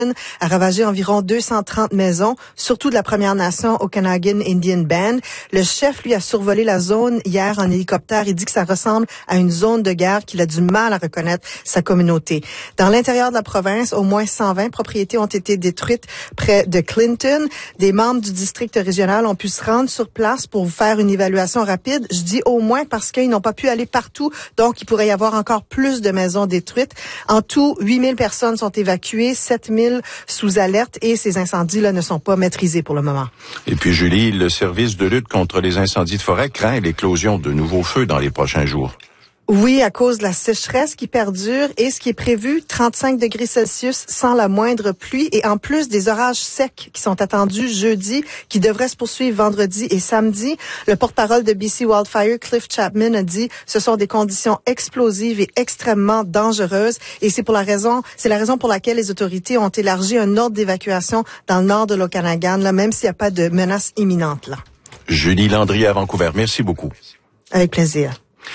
a ravagé environ 230 maisons, surtout de la Première Nation Okanagan Indian Band. Le chef, lui, a survolé la zone hier en hélicoptère et dit que ça ressemble à une zone de guerre, qu'il a du mal à reconnaître sa communauté. Dans l'intérieur de la province, au moins 120 propriétés ont été détruites près de Clinton. Des membres du district régional ont pu se rendre sur place pour faire une évaluation rapide. Je dis au moins parce qu'ils n'ont pas pu aller partout, donc il pourrait y avoir encore plus de maisons détruites. En tout, 8000 personnes sont évacuées, 7000 sous alerte et ces incendies-là ne sont pas maîtrisés pour le moment. Et puis Julie, le service de lutte contre les incendies de forêt craint l'éclosion de nouveaux feux dans les prochains jours. Oui, à cause de la sécheresse qui perdure et ce qui est prévu, 35 degrés Celsius sans la moindre pluie et en plus des orages secs qui sont attendus jeudi, qui devraient se poursuivre vendredi et samedi. Le porte-parole de BC Wildfire, Cliff Chapman, a dit ce sont des conditions explosives et extrêmement dangereuses et c'est la raison pour laquelle les autorités ont élargi un ordre d'évacuation dans le nord de l'Okanagan, là, même s'il n'y a pas de menace imminente, là. Julie Landry à Vancouver, merci beaucoup. Avec plaisir.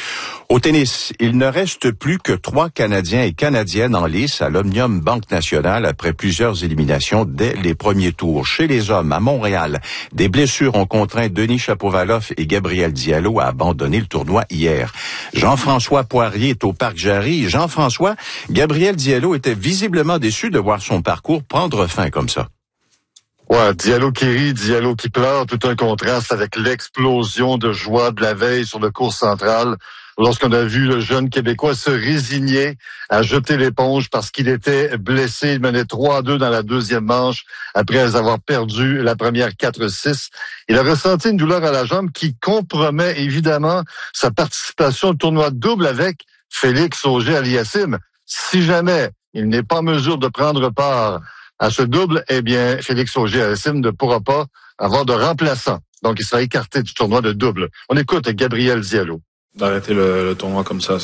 Au tennis, il ne reste plus que 3 Canadiens et Canadiennes en lice à l'Omnium Banque Nationale après plusieurs éliminations dès les premiers tours. Chez les hommes, à Montréal, des blessures ont contraint Denis Shapovalov et Gabriel Diallo à abandonner le tournoi hier. Jean-François Poirier est au Parc Jarry. Jean-François, Gabriel Diallo était visiblement déçu de voir son parcours prendre fin comme ça. Ouais, Diallo qui rit, Diallo qui pleure, tout un contraste avec l'explosion de joie de la veille sur le court central. Lorsqu'on a vu le jeune Québécois se résigner à jeter l'éponge parce qu'il était blessé. Il menait 3-2 dans la deuxième manche après avoir perdu la première 4-6. Il a ressenti une douleur à la jambe qui compromet évidemment sa participation au tournoi de double avec Félix Auger-Aliassime. Si jamais il n'est pas en mesure de prendre part à ce double, eh bien, Félix Auger-Aliassime ne pourra pas avoir de remplaçant. Donc, il sera écarté du tournoi de double. On écoute Gabriel Diallo. D'arrêter le tournoi comme ça,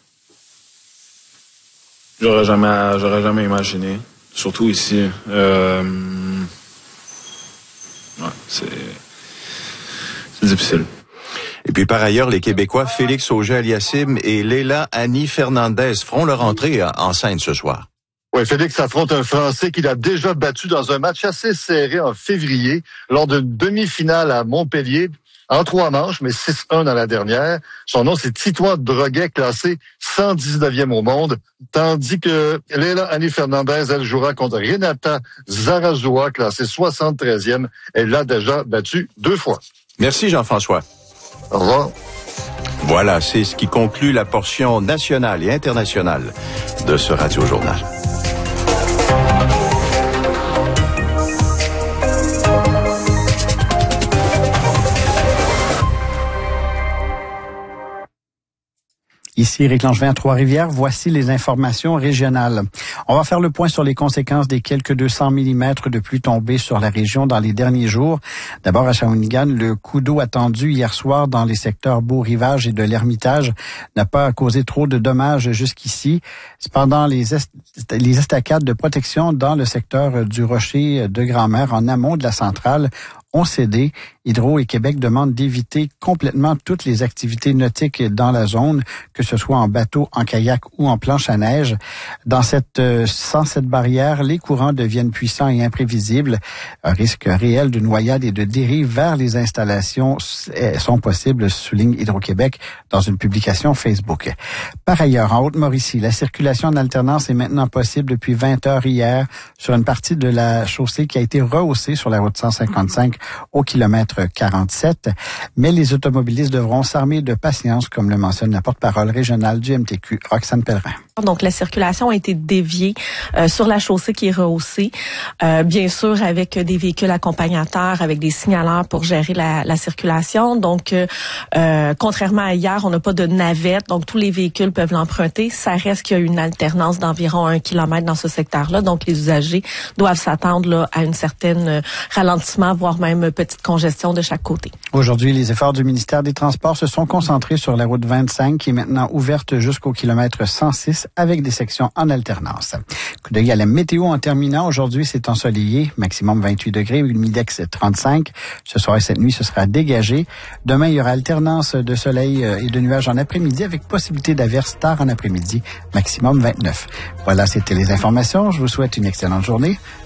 j'aurais jamais imaginé, surtout ici. C'est difficile. Et puis par ailleurs, les Québécois Félix Auger-Aliassime et Leila Annie Fernandez feront leur entrée en scène ce soir. Oui, Félix affronte un Français qu'il a déjà battu dans un match assez serré en février lors d'une demi-finale à Montpellier. En 3 manches, mais 6-1 dans la dernière. Son nom, c'est Titoine Droguet, classé 119e au monde. Tandis que Leila Annie Fernandez, elle jouera contre Renata Zarazua, classée 73e. Elle l'a déjà battu 2 fois. Merci Jean-François. Au revoir. Voilà, c'est ce qui conclut la portion nationale et internationale de ce Radio-Journal. Ici Éric Langevin à Trois-Rivières. Voici les informations régionales. On va faire le point sur les conséquences des quelques 200 mm de pluie tombée sur la région dans les derniers jours. D'abord à Shawinigan, le coup d'eau attendu hier soir dans les secteurs Beau-Rivage et de l'Ermitage n'a pas causé trop de dommages jusqu'ici. Cependant, les estacades de protection dans le secteur du Rocher de Grand-Mère en amont de la centrale ont cédé. Hydro et Québec demandent d'éviter complètement toutes les activités nautiques dans la zone, que ce soit en bateau, en kayak ou en planche à neige. Sans cette barrière, les courants deviennent puissants et imprévisibles. Un risque réel de noyade et de dérive vers les installations sont possibles, souligne Hydro-Québec dans une publication Facebook. Par ailleurs, en Haute-Mauricie, la circulation en alternance est maintenant possible depuis 20 heures hier sur une partie de la chaussée qui a été rehaussée sur la route 155 au kilomètre 47, mais les automobilistes devront s'armer de patience, comme le mentionne la porte-parole régionale du MTQ, Roxane Pellerin. Donc, la circulation a été déviée sur la chaussée qui est rehaussée, bien sûr avec des véhicules accompagnateurs, avec des signaleurs pour gérer la circulation. Donc, contrairement à hier, on n'a pas de navette, donc tous les véhicules peuvent l'emprunter. Ça reste qu'il y a une alternance d'environ 1 kilomètre dans ce secteur-là, donc les usagers doivent s'attendre là, à une certaine ralentissement, voire même petite congestion de chaque côté. Aujourd'hui, les efforts du ministère des Transports se sont concentrés sur la route 25 qui est maintenant ouverte jusqu'au kilomètre 106 10 avec des sections en alternance. Coup d'œil à la météo en terminant. Aujourd'hui, c'est ensoleillé, maximum 28 degrés, humidex 35. Ce soir et cette nuit, ce sera dégagé. Demain, il y aura alternance de soleil et de nuages en après-midi avec possibilité d'averses tard en après-midi, maximum 29. Voilà, c'était les informations. Je vous souhaite une excellente journée.